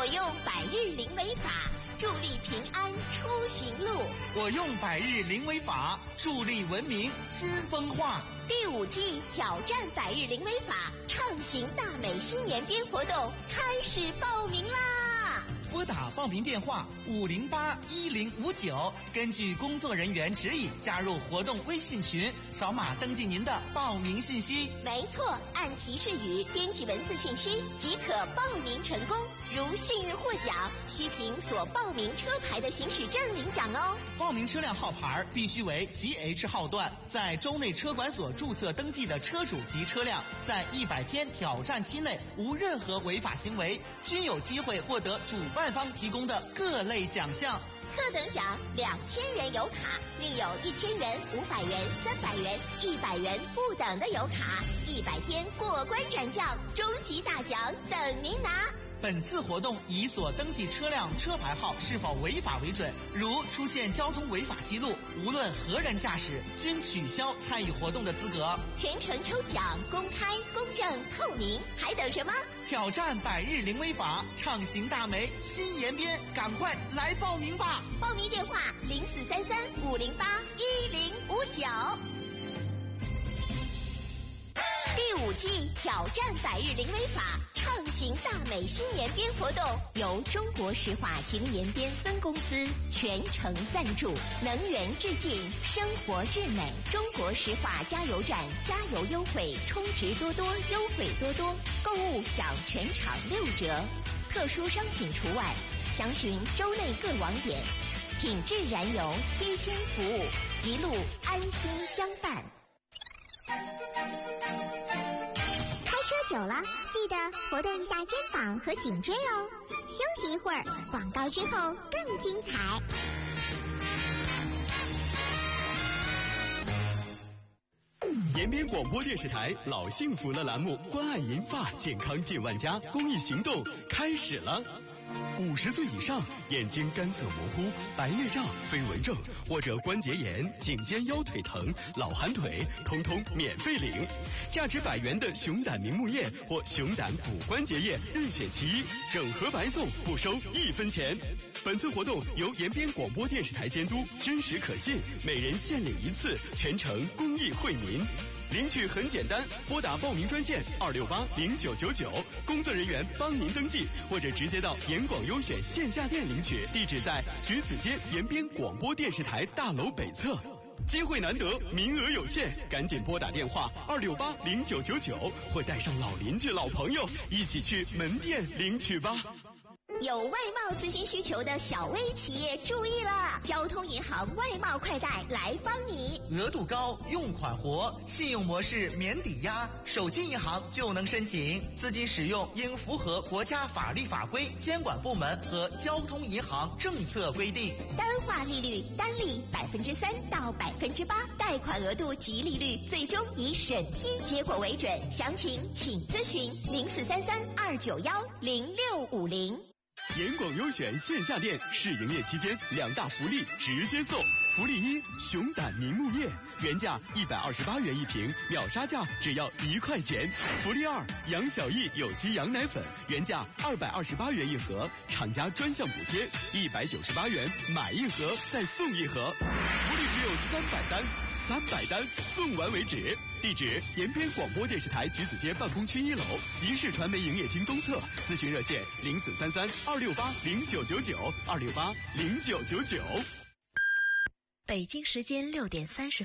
我用百日零违法，助力平安出行路。 我用百日零违法，助力文明新风化。 第5季挑战百日零违法，畅行大美新年编活动开始报名啦！ 拨打报名电话508-1059，根据工作人员指引加入活动微信群，扫码登记您的报名信息。 没错，按提示语编辑文字信息即可报名成功。如幸运获奖，需凭所报名车牌的行驶证领奖哦。 报名车辆号牌必须为 GH 号段，在州内车管所注册登记的车主及车辆，在100天挑战期内无任何违法行为，均有机会获得主办方提供的各类奖项。 特等奖2000元油卡，另有1000元、500元、300元、100元不等的油卡，100天过关斩将，终极大奖等您拿。 本次活动以所登记车辆车牌号是否违法为准，如出现交通违法记录，无论何人驾驶，均取消参与活动的资格。 全程抽奖公开、公正、透明，还等什么？ 挑战百日零违法，畅行大美新延边，赶快来报名吧！ 报名电话0433-508-1059。第5季挑战百日零违法，畅行大美新延边活动，由中国石化吉林延边分公司全程赞助。能源致敬，生活至美。中国石化加油站加油优惠，充值多多，优惠多多，购物享全场6折，特殊商品除外。详询州内各网点。品质燃油，贴心服务，一路安心相伴。 开车久了，记得活动一下肩膀和颈椎哦。休息一会儿，广告之后更精彩。 延边广播电视台老幸福的栏目关爱银发健康近万家公益行动开始了。50岁以上，眼睛干涩模糊、白内障、飞蚊症或者关节炎、颈肩腰腿疼、老寒腿，通通免费领。价值100元的熊胆明目液或熊胆骨关节液任选其一，整盒白送，不收1分钱。本次活动由延边广播电视台监督，真实可信，每人限领1次，全程公益惠民。领取很简单，拨打报名专线268-0999，工作人员帮您登记，或者直接到延广优选线下店领取，地址在橘子街延边广播电视台大楼北侧。机会难得，名额有限，赶紧拨打电话268-0999，或带上老邻居、老朋友一起去门店领取吧。 有外贸资金需求的小微企业注意了，交通银行外贸快贷来帮你。 额度高，用款活，信用模式免抵押，手机银行就能申请。资金使用应符合国家法律法规、监管部门和交通银行政策规定。 单化利率单利3%到8%，贷款额度及利率最终以审批结果为准。详情请咨询0433-291-0650。 延广优选线下店试营业期间2大福利直接送。福利1：熊胆明目液，原价128元1瓶，秒杀价只要1块钱。福利2：杨小艺有机羊奶粉，原价228元1盒，厂家专项补贴198元，买1盒再送1盒。福利只有300单，300单送完为止。地址：延边广播电视台橘子街办公区1楼，集市传媒营业厅东侧。咨询热线0433-268-0999，268-0999。 北京时间6点30分。